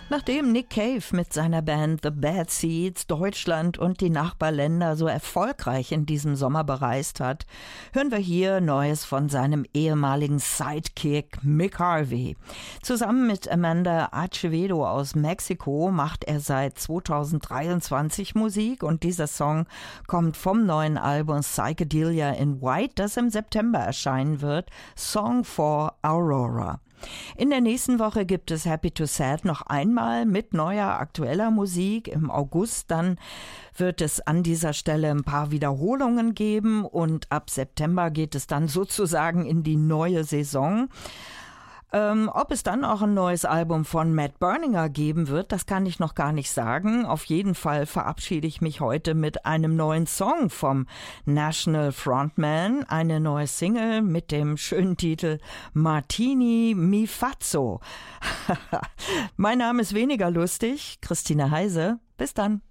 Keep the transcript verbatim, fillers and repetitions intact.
Nachdem Nick Cave mit seiner Band The Bad Seeds Deutschland und die Nachbarländer so erfolgreich in diesem Sommer bereist hat, hören wir hier Neues von seinem ehemaligen Sidekick Mick Harvey. Zusammen mit Amanda Acevedo aus Mexiko macht er seit zweitausenddreiundzwanzig Musik und dieser Song kommt vom neuen Album Psychedelia in White, das im September erscheinen wird, Song for Aurora. In der nächsten Woche gibt es Happy to Sad noch einmal mit neuer aktueller Musik. Im August dann wird es an dieser Stelle ein paar Wiederholungen geben und ab September geht es dann sozusagen in die neue Saison. Ähm, ob es dann auch ein neues Album von Matt Berninger geben wird, das kann ich noch gar nicht sagen. Auf jeden Fall verabschiede ich mich heute mit einem neuen Song vom National Frontman, eine neue Single mit dem schönen Titel Martini Mi Fazzo. Mein Name ist weniger lustig, Christine Heise. Bis dann.